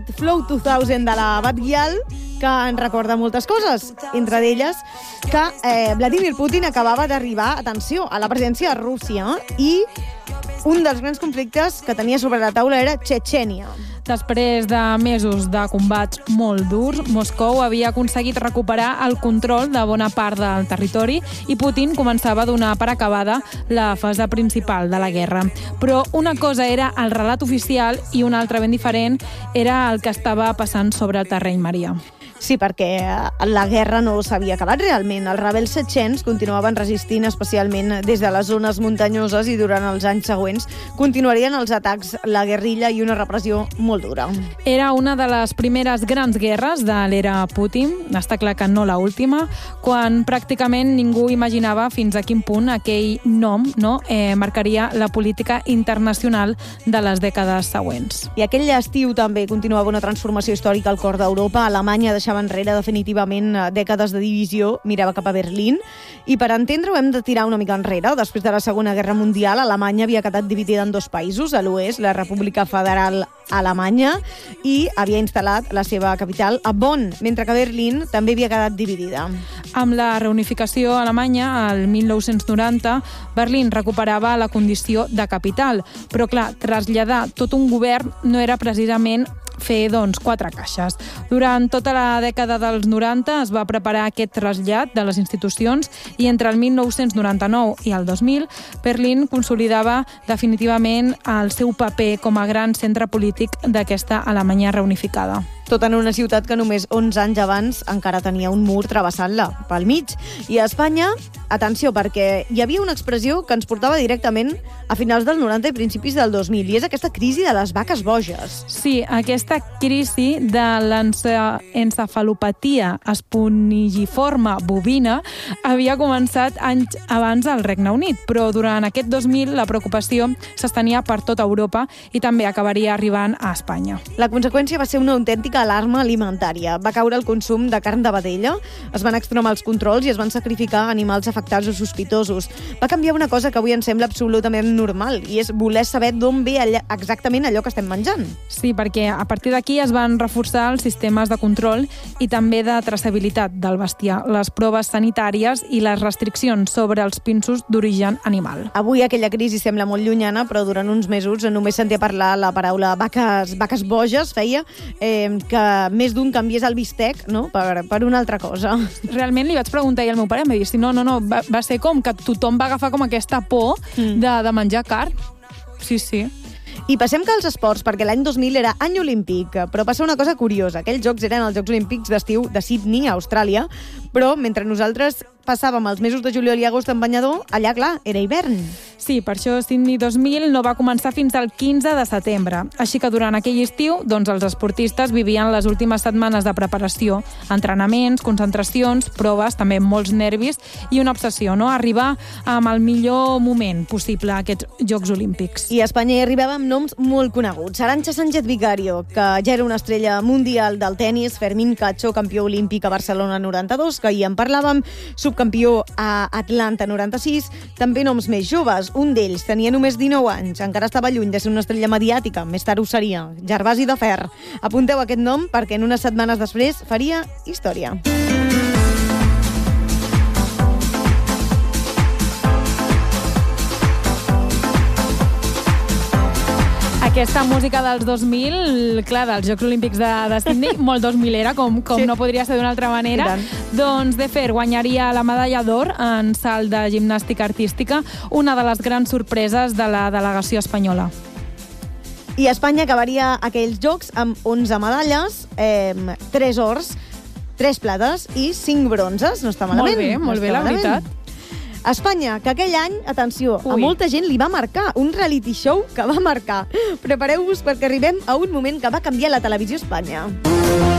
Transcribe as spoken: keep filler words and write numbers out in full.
Flow dos mil de la Batgirl, que ens recorda moltes coses, entre d'elles que eh, Vladimir Putin acabava d'arribar, atenció, a la presidència de Rússia i un dels grans conflictes que tenia sobre la taula era Txetxènia. Després de mesos de combats molt durs, Moscou havia aconseguit recuperar el control de bona part del territori i Putin començava a donar per acabada la fase principal de la guerra. Però una cosa era el relat oficial i una altra ben diferent era el que estava passant sobre el terreny maria. Sí, perquè la guerra no s'havia acabat realment. Els rebels txetxens continuaven resistint, especialment des de les zones muntanyoses, i durant els anys següents continuarien els atacs, la guerrilla i una repressió molt dura. Era una de les primeres grans guerres de l'era Putin, està clar que no la última, quan pràcticament ningú imaginava fins a quin punt aquell nom no, eh, marcaria la política internacional de les dècades següents. I aquell estiu també continuava una transformació històrica al cor d'Europa. Alemanya deixava enrere definitivament dècades de divisió, mirava cap a Berlín, i per entendre-ho hem de tirar una mica enrere. Després de la Segona Guerra Mundial, Alemanya havia quedat dividida en dos països, a l'oest, la República Federal Alemanya, i havia instal·lat la seva capital a Bonn, mentre que Berlín també havia quedat dividida. Amb la reunificació alemanya, al mil nou-cents noranta, Berlín recuperava la condició de capital, però clar, traslladar tot un govern no era precisament fer, doncs, quatre caixes. Durant tota la dècada dels noranta es va preparar aquest trasllat de les institucions i entre el mil nou-cents noranta-nou i el dos mil, Berlín consolidava definitivament el seu paper com a gran centre polític d'aquesta Alemanya reunificada. Tot en una ciutat que només onze anys abans encara tenia un mur travessant-la pel mig. I a Espanya, atenció, perquè hi havia una expressió que ens portava directament a finals del noranta i principis del dos mil, i és aquesta crisi de les vaques boges. Sí, aquesta crisi de l'encefalopatia espongiforme bovina havia començat anys abans al Regne Unit, però durant aquest dos mil la preocupació s'estenia per tota Europa i també acabaria arribant a Espanya. La conseqüència va ser una autèntica alarma alimentària. Va caure el consum de carn de vedella, es van extremar els controls i es van sacrificar animals afectats o sospitosos. Va canviar una cosa que avui ens sembla absolutament normal, i és voler saber d'on ve allà, exactament allò que estem menjant. Sí, perquè a partir d'aquí es van reforçar els sistemes de control i també de traçabilitat del bestiar, les proves sanitàries i les restriccions sobre els pinsos d'origen animal. Avui aquella crisi sembla molt llunyana, però durant uns mesos només sentia parlar la paraula vaques, vaques boges, feia eh, que més d'un canviés el bistec, no?, per, per una altra cosa. Realment li vaig preguntar i el meu pare em va dir, si no, no, no, va, va ser com que tothom va agafar com aquesta por mm. de, de menjar carn. Sí, sí. I passem que als esports, perquè l'any dos mil era any olímpic, però passa una cosa curiosa. Aquells jocs eren els Jocs Olímpics d'estiu de Sydney, a Austràlia, però mentre nosaltres passàvem els mesos de juliol i agost en banyador, allà, clar, era hivern. Sí, per això Sydney dos mil no va començar fins al quinze de setembre. Així que durant aquell estiu, doncs, els esportistes vivien les últimes setmanes de preparació, entrenaments, concentracions, proves, també molts nervis i una obsessió, no?, arribar amb el millor moment possible a aquests Jocs Olímpics. I a Espanya hi arribava amb noms molt coneguts. Arantxa Sánchez Vicario, que ja era una estrella mundial del tennis, Fermín Cacho, campió olímpic a Barcelona noranta-dos, que hi en parlàvem, subcampió a Atlanta noranta-sis, també noms més joves. Un d'ells tenia només dinou anys, encara estava lluny de ser una estrella mediàtica, més tard ho seria, Gervasi de Fer. Apunteu aquest nom perquè en unes setmanes després faria història. Aquesta música dels dos mil, clar, dels Jocs Olímpics de, de Sydney, molt dos milera, com, com sí. no podria ser d'una altra manera. Doncs De Fer guanyaria la medalla d'or en salt de gimnàstica artística, una de les grans sorpreses de la delegació espanyola. I Espanya acabaria aquells Jocs amb onze medalles, eh, tres ors, tres plates i cinc bronzes. No està malament. Molt bé, molt no bé, la malament. veritat. Espanya, que aquell any, atenció, Ui. a molta gent li va marcar, un reality show que va marcar. Prepareu-vos perquè arribem a un moment que va canviar la televisió a Espanya.